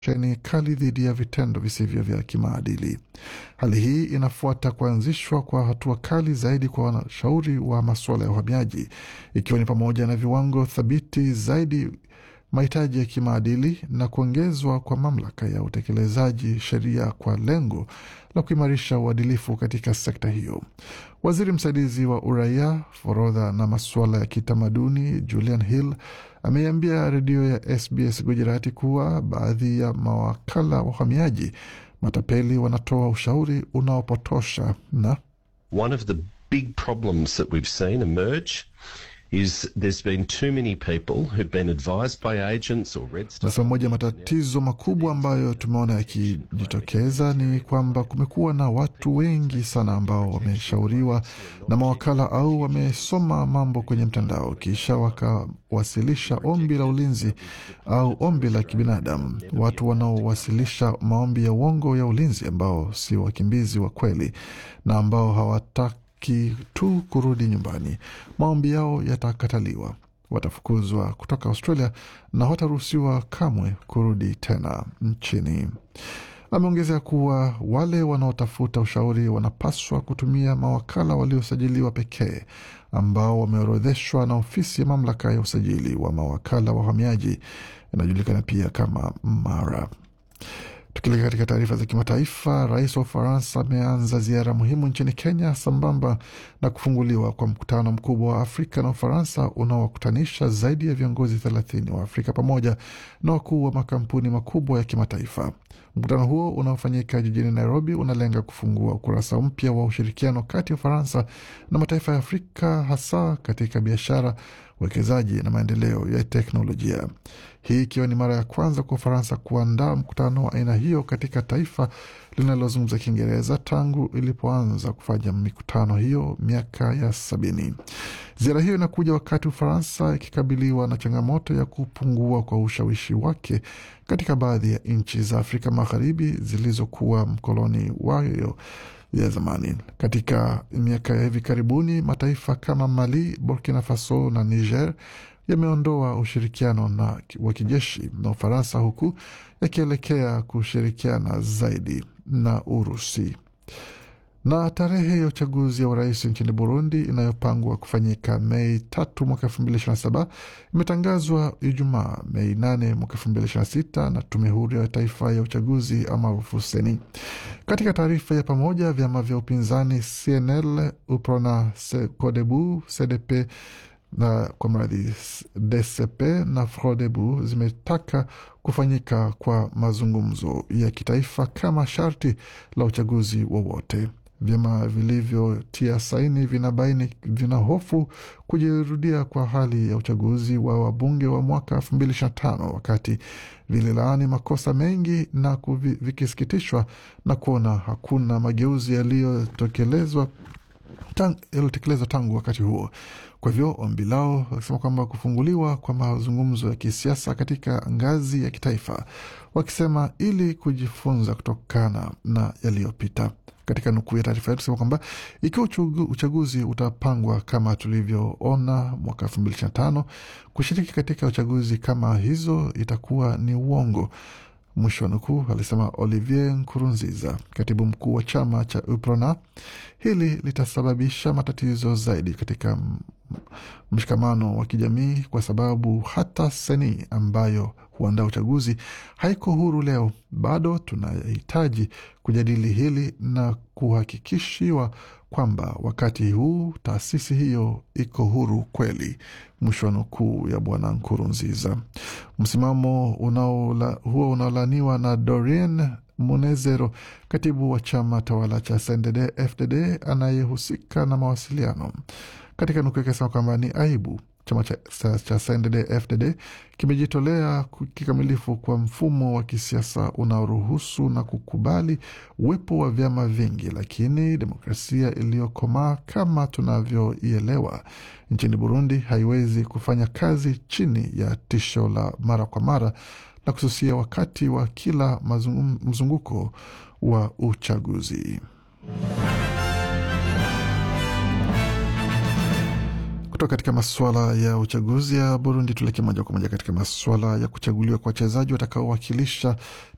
operesheni kali dhidi ya vitendo visivyo vya kimaadili. Hali hii inafuata kuanzishwa kwa hatua kali zaidi kwa wanashauri wa masuala ya uhamiaji, ikiwa ni pamoja na viwango thabiti zaidi, mahitaji ya kimaadili na kuongezwa kwa mamlaka ya utekelezaji sheria kwa lengo la kuimarisha uadilifu katika sekta hiyo. Waziri msaidizi wa uraia, forodha na masuala ya kitamaduni Julian Hill ameiambia redio ya SBS Gujarati kuwa baadhi ya mawakala wa uhamiaji matapeli wanatoa ushauri unaopotosha na one of the big problems that we've seen emerge is there's been too many people who've been advised by agents or read stuff. Nasema moja matatizo makubwa ambayo tumeona yakijitokeza ni kwamba kumekuwa na watu wengi sana ambao wameshauriwa na mawakala au wamesoma mambo kwenye mtandao kisha wakawasilisha ombi la ulinzi au ombi la kibinadamu. Watu wanaowasilisha maombi ya uongo ya ulinzi ambao si wakimbizi wa kweli na ambao hawataki tu kurudi nyumbani, maombi yao yatakataliwa, watafukuzwa kutoka Australia na hawataruhusiwa kamwe kurudi tena nchini. Ameongezea kuwa wale wanaotafuta ushauri wanapaswa kutumia mawakala waliosajiliwa pekee ambao wameorodheshwa na ofisi ya mamlaka ya usajili wa mawakala wa uhamiaji, inajulikana pia kama MARA. Tukilekea katika taarifa za kimataifa, rais wa Ufaransa ameanza ziara muhimu nchini Kenya sambamba na kufunguliwa kwa mkutano mkubwa wa Afrika na Ufaransa unaowakutanisha zaidi ya viongozi 30 wa Afrika pamoja na wakuu wa makampuni makubwa ya kimataifa. Mkutano huo unaofanyika jijini Nairobi unalenga kufungua ukurasa mpya wa ushirikiano kati ya Ufaransa na mataifa ya Afrika, hasa katika biashara, uwekezaji na maendeleo ya teknolojia. Hii ikiwa ni mara ya kwanza kwa Ufaransa kuandaa mkutano wa aina hiyo katika taifa linalozungumza Kiingereza tangu ilipoanza kufanya mikutano hiyo miaka ya 70. Ziara hiyo inakuja wakati Ufaransa ikikabiliwa na changamoto ya kupungua kwa ushawishi wake katika baadhi ya nchi za Afrika Magharibi zilizokuwa mkoloni wayo ya zamani. Katika miaka ya hivi karibuni, mataifa kama Mali, Burkina Faso na Niger yameondoa ushirikiano wa kijeshi na Ufaransa huku yakielekea kushirikiana zaidi na Urusi. Na tarehe ya uchaguzi ya urais nchini Burundi inayopangwa kufanyika Mei 3 mwaka 2027 imetangazwa Ijumaa Mei 8 mwaka 2026 na Tume Huru ya Taifa ya Uchaguzi maarufu Seni. Katika taarifa ya pamoja, vyama vya upinzani CNL, UPRONA, CODEBU, CDP na kwa mradhi DCP na FRODEBU zimetaka kufanyika kwa mazungumzo ya kitaifa kama sharti la uchaguzi wowote. Vyama vilivyotia saini vina hofu kujirudia kwa hali ya uchaguzi wa wabunge wa mwaka 2025 wakati vililaani makosa mengi na vikisikitishwa na kuona hakuna mageuzi yaliyotekelezwa tangu wakati huo. Kwa hivyo ombi lao wakisema kwamba kufunguliwa kwa mazungumzo ya kisiasa katika ngazi ya kitaifa, wakisema ili kujifunza kutokana na yaliyopita. Katika nukuu ya taarifa yetu sema kwamba ikiwa uchaguzi utapangwa kama tulivyoona mwaka 2025, kushiriki katika uchaguzi kama hizo itakuwa ni uongo. Mwisho wa nukuu, alisema Olivier Nkurunziza, katibu mkuu wa chama cha UPRONA. Hili litasababisha matatizo zaidi katika mshikamano wa kijamii kwa sababu hata Seni ambayo huandaa uchaguzi haiko huru leo. Bado tunahitaji kujadili hili na kuhakikishiwa kwamba wakati huu taasisi hiyo iko huru kweli. Mwisho wa nukuu ya Bwana Nkurunziza. Msimamo huo unaolaniwa na Doreen Munezero, katibu wa chama tawala cha CNDD-FDD anayehusika na mawasiliano. Katika nukuu akisema kwamba ni aibu chama cha CNDD-FDD kimejitolea kikamilifu kwa mfumo wa kisiasa unaoruhusu na kukubali uwepo wa vyama vingi, lakini demokrasia iliyokomaa kama tunavyoielewa nchini Burundi haiwezi kufanya kazi chini ya tisho la mara kwa mara na kususia wakati wa kila mzunguko wa uchaguzi. Kutoka katika masuala ya uchaguzi ya Burundi tuleke moja kwa moja katika masuala ya kuchaguliwa kwa wachezaji watakaowakilisha